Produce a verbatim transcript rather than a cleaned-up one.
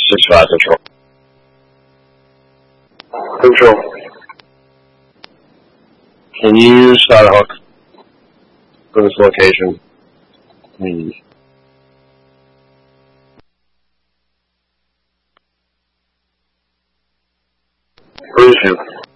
six five control. Control. Can you start a hook for this location? Please. Cruise you.